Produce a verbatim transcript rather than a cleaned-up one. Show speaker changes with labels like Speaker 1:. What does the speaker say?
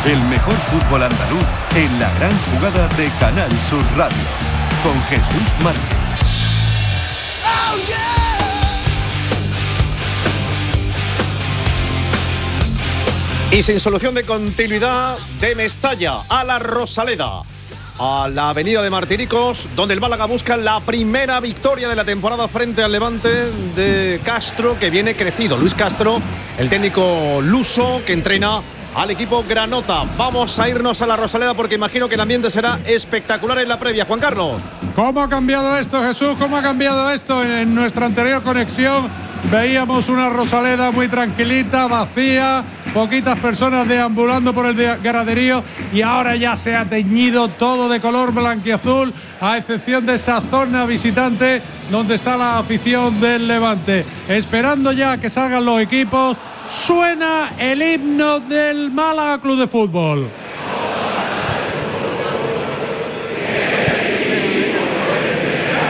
Speaker 1: El mejor fútbol andaluz en la gran jugada de Canal Sur Radio. Con Jesús Márquez. Oh,
Speaker 2: yeah. Y sin solución de continuidad, de Mestalla a la Rosaleda, a la avenida de Martiricos, donde el Málaga busca la primera victoria de la temporada frente al Levante de Castro, que viene crecido. Luis Castro, el técnico luso que entrena al equipo granota. Vamos a irnos a la Rosaleda porque imagino que el ambiente será espectacular en la previa. Juan Carlos.
Speaker 3: ¿Cómo ha cambiado esto, Jesús? ¿Cómo ha cambiado esto? En nuestra anterior conexión veíamos una Rosaleda muy tranquilita, vacía, poquitas personas deambulando por el ganaderío, y ahora ya se ha teñido todo de color blanquiazul, a excepción de esa zona visitante donde está la afición del Levante. Esperando ya que salgan los equipos, suena el himno del Málaga Club de Fútbol.